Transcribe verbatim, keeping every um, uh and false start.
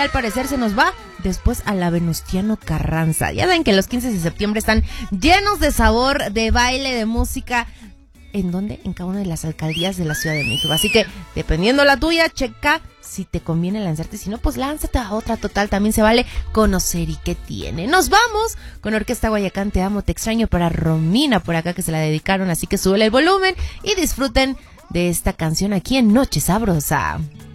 al parecer se nos va después a la Venustiano Carranza. Ya saben que los quince de septiembre están llenos de sabor, de baile, de música. ¿En dónde? En cada una de las alcaldías de la Ciudad de México. Así que, dependiendo la tuya, checa si te conviene lanzarte. Si no, pues lánzate a otra. Total, también se vale conocer y qué tiene. Nos vamos con Orquesta Guayacán, Te Amo, Te Extraño, para Romina por acá, que se la dedicaron. Así que súbele el volumen y disfruten de esta canción aquí en Noche Sabrosa.